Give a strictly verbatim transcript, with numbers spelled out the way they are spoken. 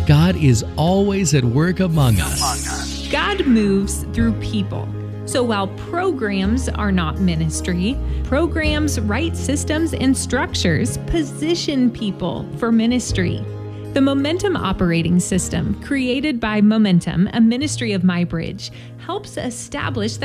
God is always at work among us. God moves through people. So while programs are not ministry, programs, right systems, and structures position people for ministry. The Momentum Operating System, created by Momentum, a ministry of MyBridge, helps establish that